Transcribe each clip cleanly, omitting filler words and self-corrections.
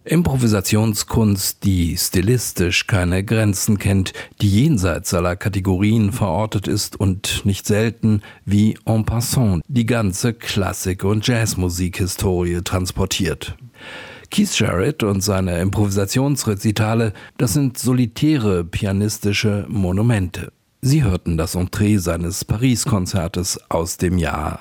Improvisationskunst, die stilistisch keine Grenzen kennt, die jenseits aller Kategorien verortet ist und nicht selten wie en passant die ganze Klassik- und Jazzmusikhistorie transportiert. Keith Jarrett und seine Improvisationsrezitale, das sind solitäre pianistische Monumente. Sie hörten das Entree seines Paris-Konzertes aus dem Jahr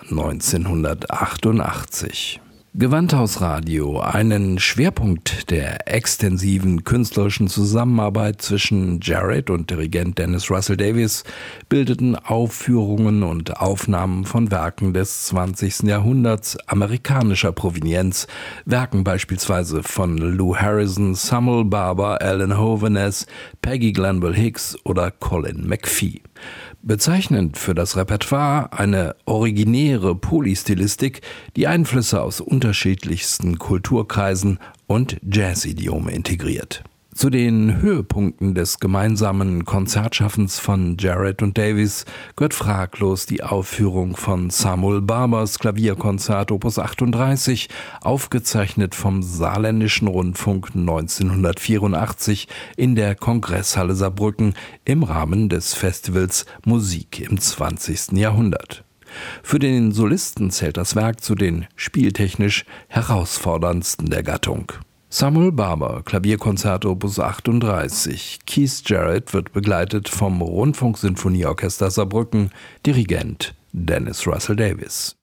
1988. Gewandhausradio, einen Schwerpunkt der extensiven künstlerischen Zusammenarbeit zwischen Jarrett und Dirigent Dennis Russell Davies, bildeten Aufführungen und Aufnahmen von Werken des 20. Jahrhunderts amerikanischer Provenienz, Werken beispielsweise von Lou Harrison, Samuel Barber, Alan Hovhaness, Peggy Glanville Hicks oder Colin McPhee. Bezeichnend für das Repertoire eine originäre Polystylistik, die Einflüsse aus unterschiedlichsten Kulturkreisen und Jazzidiome integriert. Zu den Höhepunkten des gemeinsamen Konzertschaffens von Jarrett und Davies gehört fraglos die Aufführung von Samuel Barbers Klavierkonzert Opus 38, aufgezeichnet vom Saarländischen Rundfunk 1984 in der Kongresshalle Saarbrücken im Rahmen des Festivals Musik im 20. Jahrhundert. Für den Solisten zählt das Werk zu den spieltechnisch herausforderndsten der Gattung. Samuel Barber, Klavierkonzert Opus 38. Keith Jarrett wird begleitet vom Rundfunksinfonieorchester Saarbrücken, Dirigent Dennis Russell Davies.